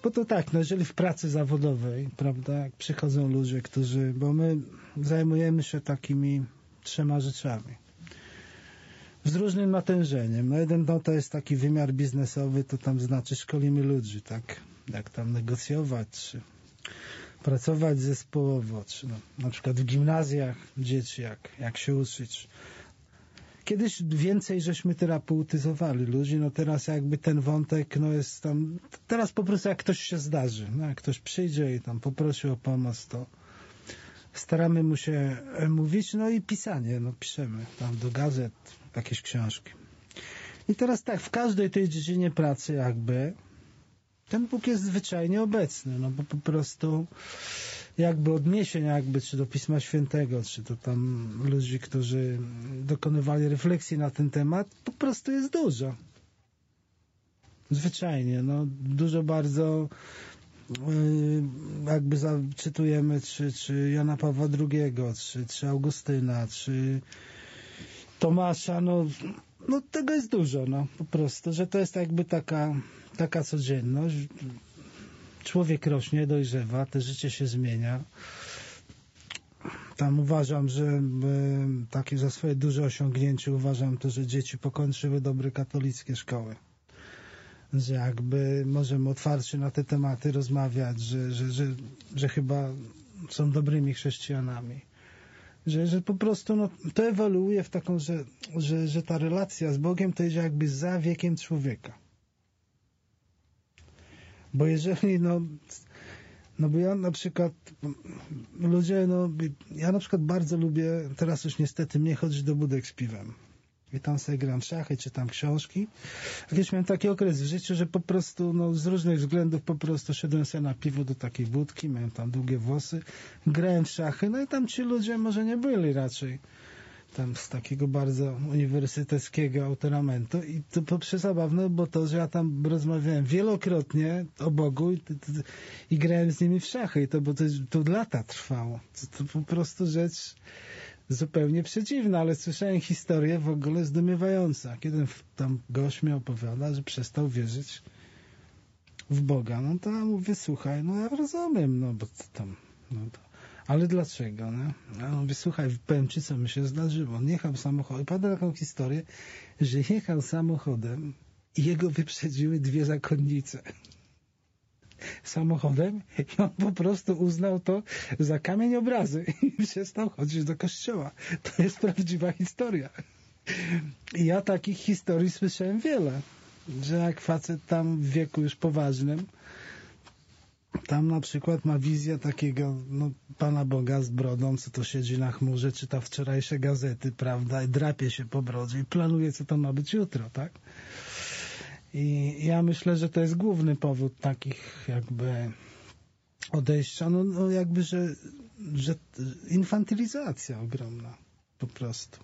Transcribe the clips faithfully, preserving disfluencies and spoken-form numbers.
bo to tak, no jeżeli w pracy zawodowej, prawda, jak przychodzą ludzie, którzy, bo my zajmujemy się takimi trzema rzeczami. Z różnym natężeniem. No jeden no, to jest taki wymiar biznesowy, to tam znaczy szkolimy ludzi, tak, jak tam negocjować, czy pracować zespołowo, czy no, na przykład w gimnazjach dzieci, jak, jak się uczyć. Kiedyś więcej żeśmy terapeutyzowali ludzi, no teraz jakby ten wątek, no jest tam, teraz po prostu jak ktoś się zdarzy, no jak ktoś przyjdzie i tam poprosi o pomoc, to staramy mu się mówić, no i pisanie, no piszemy tam do gazet jakieś książki. I teraz tak, w każdej tej dziedzinie pracy jakby ten Bóg jest zwyczajnie obecny, no bo po prostu jakby odniesień jakby, czy do Pisma Świętego, czy do tam ludzi, którzy dokonywali refleksji na ten temat, po prostu jest dużo. Zwyczajnie, no dużo bardzo yy, jakby zacytujemy, czy, czy Jana Pawła drugiego, czy, czy Augustyna, czy Tomasza, no, no tego jest dużo, no po prostu, że to jest jakby taka, taka codzienność. Człowiek rośnie, dojrzewa, te życie się zmienia. Tam uważam, że e, takie za swoje duże osiągnięcie uważam to, że dzieci pokończyły dobre katolickie szkoły. Że jakby możemy otwarcie na te tematy rozmawiać, że, że, że, że chyba są dobrymi chrześcijanami. Że, że po prostu no, to ewoluuje w taką, że, że, że ta relacja z Bogiem to jest jakby za wiekiem człowieka. Bo jeżeli, no, no bo ja na przykład, ludzie, no, ja na przykład bardzo lubię, teraz już niestety mnie chodzić do budek z piwem. I tam sobie gram w szachy, czytam książki. Kiedyś miałem taki okres w życiu, że po prostu, no, z różnych względów po prostu szedłem sobie na piwo do takiej budki, miałem tam długie włosy, grałem w szachy, no i tam ci ludzie może nie byli raczej tam z takiego bardzo uniwersyteckiego autoramentu i to, to przezabawne, bo to, że ja tam rozmawiałem wielokrotnie o Bogu i, i, i grałem z nimi w szachy i to, bo to, to lata trwało. To, to po prostu rzecz zupełnie przedziwna, ale słyszałem historię w ogóle zdumiewająca. Kiedy tam gość mi opowiada, że przestał wierzyć w Boga. No to ja mówię, słuchaj, no ja rozumiem, no bo to tam, no to ale dlaczego? No? Ja mówię, słuchaj, powiem ci, co mi się zdarzyło. On jechał samochodem, pada taką historię, że jechał samochodem i jego wyprzedziły dwie zakonnice. Samochodem i on po prostu uznał to za kamień obrazy i przestał chodzić do kościoła. To jest prawdziwa historia. I ja takich historii słyszałem wiele, że jak facet tam w wieku już poważnym tam na przykład ma wizję takiego no, Pana Boga z brodą, co to siedzi na chmurze, czyta wczorajsze gazety, prawda, i drapie się po brodzie i planuje, co to ma być jutro, tak? I ja myślę, że to jest główny powód takich jakby odejścia, no, no jakby, że, że infantylizacja ogromna po prostu.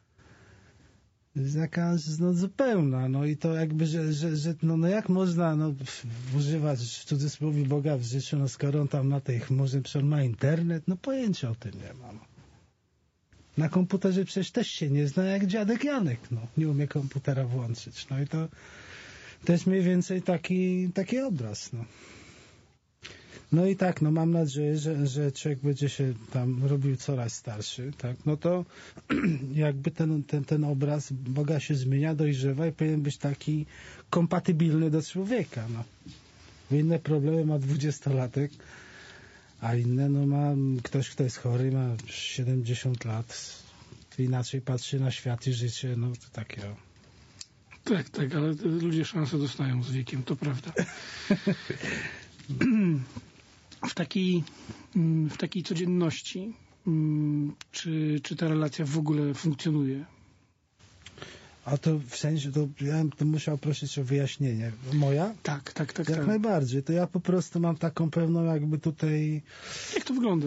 Jakaś no, zupełna, no i to jakby, że, że, że no, no jak można no, używać w cudzysłowie Boga w życiu, no skoro on tam na tej chmurze, przecież on ma internet, no pojęcia o tym nie ma. No. Na komputerze przecież też się nie zna jak dziadek Janek, no, nie umie komputera włączyć, no i to, to jest mniej więcej taki, taki obraz, no. No i tak, no mam nadzieję, że, że człowiek będzie się tam robił coraz starszy, tak, no to jakby ten, ten, ten obraz Boga się zmienia, dojrzewa i powinien być taki kompatybilny do człowieka, no. Bo inne problemy ma dwudziestolatek, a inne, no ma ktoś, kto jest chory, ma siedemdziesiąt lat, inaczej patrzy na świat i życie, no to takie o. Tak, tak, ale ludzie szansę dostają z wiekiem, to prawda. W takiej, w takiej codzienności, czy, czy ta relacja w ogóle funkcjonuje? A to w sensie, to ja bym to musiał prosić o wyjaśnienie. Moja? Tak, tak, tak. Jak tak. najbardziej. To ja po prostu mam taką pewną jakby tutaj... Jak to wygląda?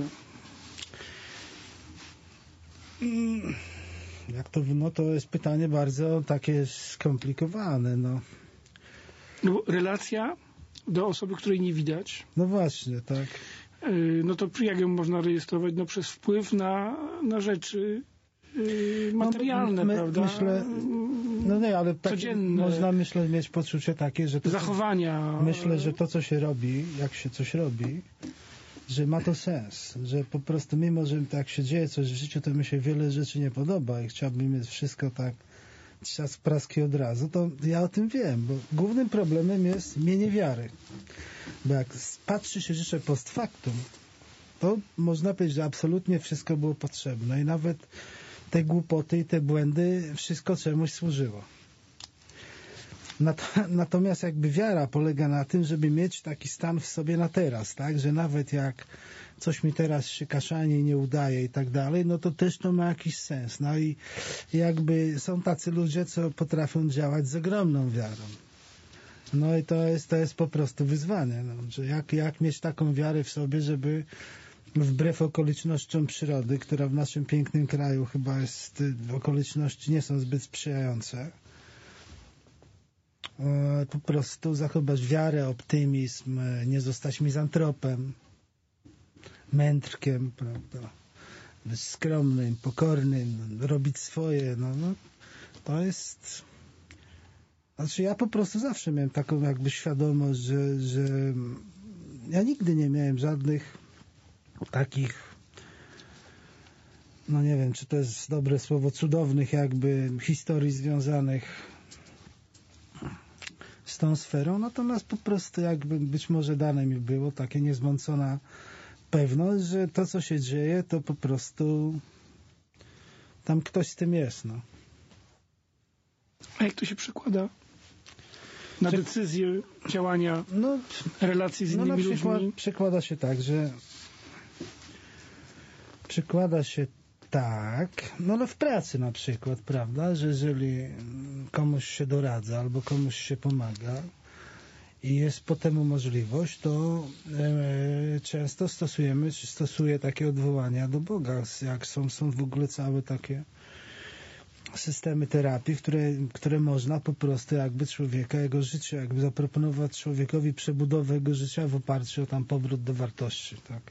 Jak to, no to jest pytanie bardzo takie skomplikowane, no. No bo relacja do osoby, której nie widać. No właśnie, tak. Yy, no to jak ją można rejestrować? No przez wpływ na, na rzeczy yy, materialne, no, my, prawda? Myślę, No nie, ale tak codzienne można, myślę, mieć poczucie takie, że to, zachowania. Myślę, że to, co się robi, jak się coś robi, że ma to sens, że po prostu mimo, że tak się dzieje coś w życiu, to mi się wiele rzeczy nie podoba i chciałbym mieć wszystko tak trzask praski od razu, to ja o tym wiem, bo głównym problemem jest mienie wiary. Bo jak patrzy się rzeczy post factum, to można powiedzieć, że absolutnie wszystko było potrzebne i nawet te głupoty i te błędy, wszystko czemuś służyło. Natomiast jakby wiara polega na tym, żeby mieć taki stan w sobie na teraz, tak, że nawet jak coś mi teraz się kaszanie nie udaje i tak dalej, no to też to ma jakiś sens. No i jakby są tacy ludzie, co potrafią działać z ogromną wiarą. No i to jest, to jest po prostu wyzwanie, no, że jak, jak mieć taką wiarę w sobie, żeby wbrew okolicznościom przyrody, która w naszym pięknym kraju chyba jest, okoliczności nie są zbyt sprzyjające, po prostu zachować wiarę, optymizm, nie zostać mizantropem, mędrkiem, prawda? Być skromnym, pokornym, robić swoje, no, no to jest... Znaczy ja po prostu zawsze miałem taką jakby świadomość, że, że ja nigdy nie miałem żadnych takich, no nie wiem, czy to jest dobre słowo, cudownych jakby historii związanych z tą sferą, natomiast po prostu jakby być może dane mi było takie niezmącona pewność, że to, co się dzieje, to po prostu tam ktoś z tym jest, no. A jak to się przekłada na Czy... decyzje, działania, no, relacje z innymi no, na przykład, ludźmi? Przekłada się tak, że przekłada się tak, no, no w pracy na przykład, prawda, że jeżeli komuś się doradza albo komuś się pomaga i jest po temu możliwość, to e, często stosujemy, czy stosuję takie odwołania do Boga, jak są, są w ogóle całe takie systemy terapii, które, które można po prostu jakby człowieka, jego życie, jakby zaproponować człowiekowi przebudowę jego życia w oparciu o tam powrót do wartości, tak.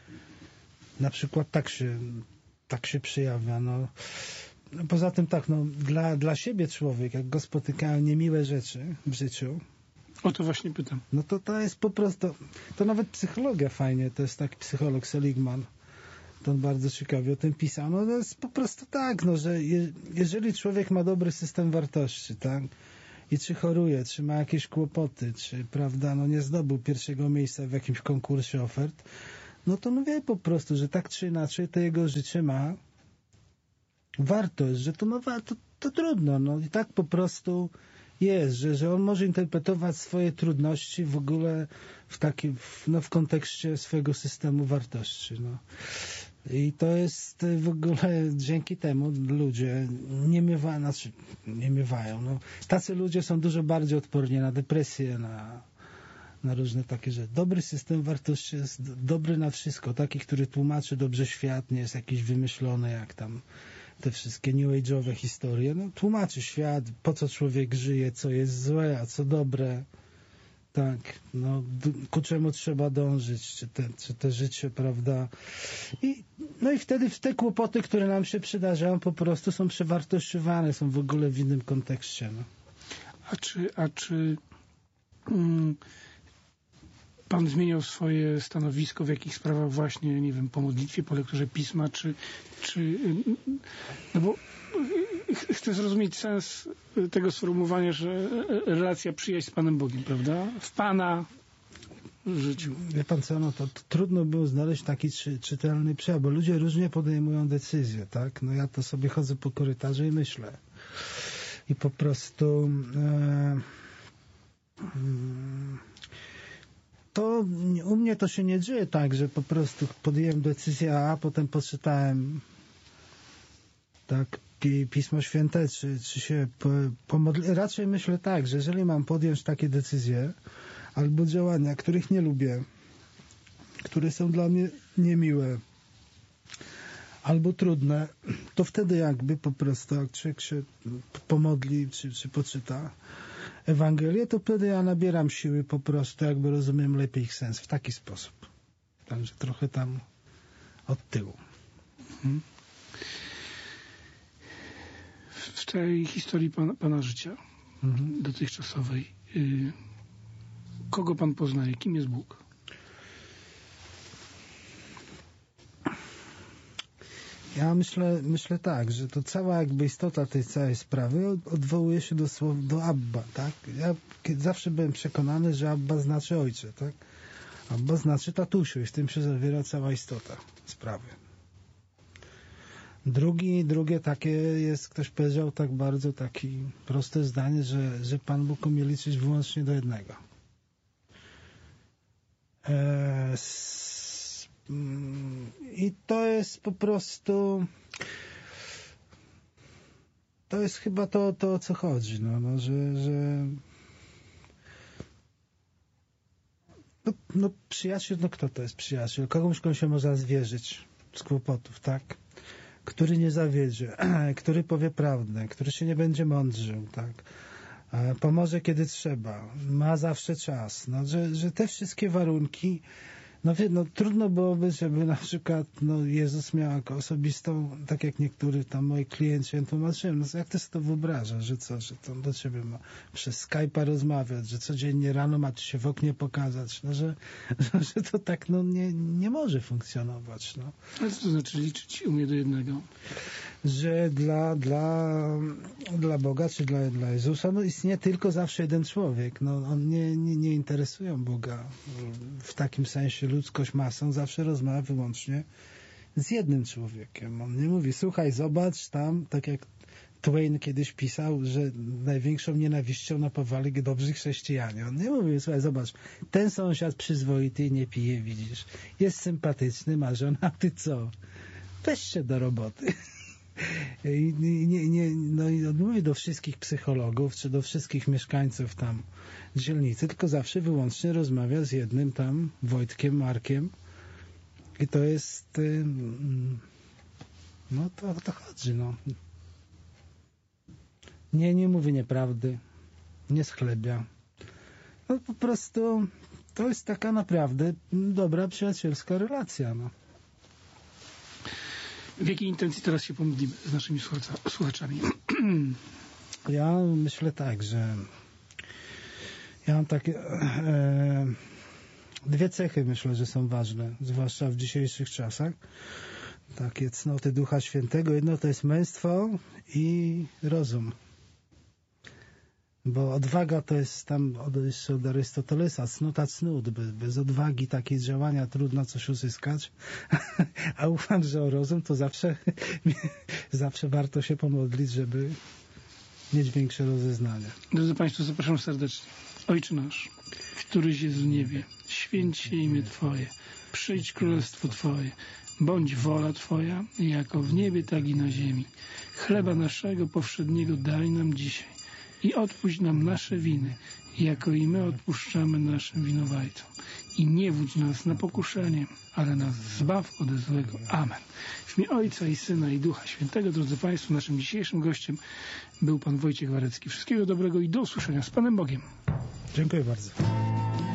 Na przykład tak się tak się przejawia, no. Poza tym tak, no, dla, dla siebie człowiek, jak go spotykają niemiłe rzeczy w życiu, o to właśnie pytam. No to to jest po prostu, to nawet psychologia fajnie, to jest taki psycholog Seligman, to on bardzo ciekawie o tym pisał, no to jest po prostu tak, no, że je, jeżeli człowiek ma dobry system wartości, tak, i czy choruje, czy ma jakieś kłopoty, czy, prawda, no nie zdobył pierwszego miejsca w jakimś konkursie ofert, no to no wie po prostu, że tak czy inaczej to jego życie ma wartość, że to ma to, to trudno, no i tak po prostu jest, że, że on może interpretować swoje trudności w ogóle w takim, no w kontekście swojego systemu wartości, no. I to jest w ogóle dzięki temu ludzie nie miewają, znaczy nie miewają, no. Tacy ludzie są dużo bardziej odporni na depresję, na na różne takie rzeczy. Dobry system wartości jest dobry na wszystko. Taki, który tłumaczy dobrze świat, nie jest jakiś wymyślony, jak tam te wszystkie new age'owe historie. No, tłumaczy świat, po co człowiek żyje, co jest złe, a co dobre. Tak, no, ku czemu trzeba dążyć, czy te, czy te życie, prawda. I, no i wtedy te kłopoty, które nam się przydarzają, po prostu są przewartościowane, są w ogóle w innym kontekście. No. A czy, a czy mm, Pan zmieniał swoje stanowisko w jakich sprawach właśnie, nie wiem, po modlitwie, po lekturze pisma, czy, czy no bo chcę zrozumieć sens tego sformułowania, że relacja, przyjaźń z Panem Bogiem, prawda? W Pana życiu. Wie Pan co, no to, to trudno było znaleźć taki czy, czytelny przejaw, bo ludzie różnie podejmują decyzje, tak? No ja to sobie chodzę po korytarzu i myślę. I po prostu e, to u mnie to się nie dzieje tak, że po prostu podjąłem decyzję A, a potem poczytałem tak Pismo Święte, czy, czy się pomodliłem. Raczej myślę tak, że jeżeli mam podjąć takie decyzje albo działania, których nie lubię, które są dla mnie niemiłe albo trudne, to wtedy jakby po prostu, jak człowiek się pomodli, czy, czy poczyta Ewangelię, to wtedy ja nabieram siły po prostu, jakby rozumiem lepiej ich sens w taki sposób. Także trochę tam od tyłu. Mhm. w tej historii pana, pana życia mhm. dotychczasowej, y, kogo pan poznaje? Kim jest Bóg? Ja myślę, myślę tak, że to cała jakby istota tej całej sprawy odwołuje się do słowa, do Abba, tak? Ja zawsze byłem przekonany, że Abba znaczy ojcze, tak? Abba znaczy tatusiu i w tym się zawiera cała istota sprawy. Drugi, drugie takie jest, ktoś powiedział tak bardzo taki proste zdanie, że, że Pan Bóg umie liczyć wyłącznie do jednego. Eee, s, mm, I to jest po prostu to jest chyba to, to o co chodzi, no, no że, że no, no przyjaciel, no kto to jest przyjaciel? Komuś, komu się można zwierzyć z kłopotów, tak? Który nie zawiedzie, który powie prawdę, który się nie będzie mądrzył, tak? Pomoże kiedy trzeba, ma zawsze czas, no, że, że te wszystkie warunki, no, wie, no trudno byłoby, żeby na przykład no, Jezus miał jako osobistą, tak jak niektórzy tam moi klienci, ja tłumaczyłem, no jak ty sobie to wyobrażasz, że co, że to do ciebie ma przez Skype'a rozmawiać, że codziennie rano ma ci się w oknie pokazać, no, że, że, że to tak no, nie, nie może funkcjonować. No. Ale co to znaczy liczyć umie do jednego? Że dla, dla, dla Boga, czy dla, dla Jezusa, no istnieje tylko zawsze jeden człowiek. No, on nie, nie, nie interesują Boga w takim sensie ludzkość masą, zawsze rozmawia wyłącznie z jednym człowiekiem. On nie mówi, słuchaj, zobacz tam, tak jak Twain kiedyś pisał, że największą nienawiścią napawali dobrzy chrześcijanie. On nie mówi, słuchaj, zobacz, ten sąsiad przyzwoity nie pije, widzisz, jest sympatyczny, ma żonę, a ty co? Weź się do roboty. I nie, nie, no i mówię do wszystkich psychologów, czy do wszystkich mieszkańców tam dzielnicy, tylko zawsze wyłącznie rozmawia z jednym tam Wojtkiem, Markiem i to jest no to o to chodzi, no. Nie, nie mówi nieprawdy, nie schlebia. No po prostu to jest taka naprawdę dobra, przyjacielska relacja, no. W jakiej intencji teraz się pomodlimy z naszymi słuchaczami? Ja myślę tak, że ja mam takie e, dwie cechy, myślę, że są ważne, zwłaszcza w dzisiejszych czasach. Takie cnoty Ducha Świętego. Jedno to jest męstwo i rozum. Bo odwaga to jest tam od, jeszcze od Arystotelesa, cnota cnót. Bez, bez odwagi takiej działania trudno coś uzyskać. A ufam, że o rozum to zawsze, zawsze warto się pomodlić, żeby mieć większe rozeznanie. Drodzy Państwo, zapraszam serdecznie. Ojcze nasz, któryś jest w niebie, święć się imię Twoje, przyjdź królestwo Twoje, bądź wola Twoja, jako w niebie, tak i na ziemi. Chleba naszego powszedniego daj nam dzisiaj i odpuść nam nasze winy, jako i my odpuszczamy naszym winowajcom. I nie wódź nas na pokuszenie, ale nas zbaw ode złego. Amen. W imię Ojca i Syna i Ducha Świętego, drodzy Państwo, naszym dzisiejszym gościem był Pan Wojciech Warecki. Wszystkiego dobrego i do usłyszenia z Panem Bogiem. Dziękuję bardzo.